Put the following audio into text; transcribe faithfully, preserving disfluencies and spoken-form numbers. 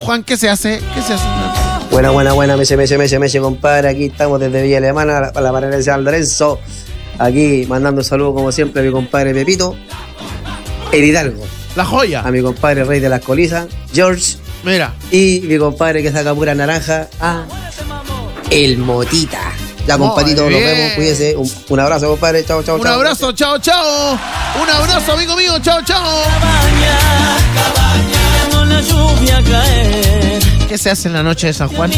Juan, ¿qué se hace? ¿Qué se hace? Buena, buena, buena, meche, meche, meche, meche, compadre. Aquí estamos desde Villa Alemana, la, la Parada de San Lorenzo. Aquí mandando un saludo, como siempre, a mi compadre Pepito, el Hidalgo. La joya. A mi compadre Rey de las Colizas, George. Mira. Y mi compadre que saca pura naranja, a el Motita. Ya, compadrito, nos vemos, cuídese. Un, un abrazo, compadre. Chao, chao, un chao. Un abrazo, chao, chao. Un abrazo, amigo mío. Chao, chao. Cabaña, cabaña, con la lluvia caer. ¿Qué se hace en la noche de San Juan?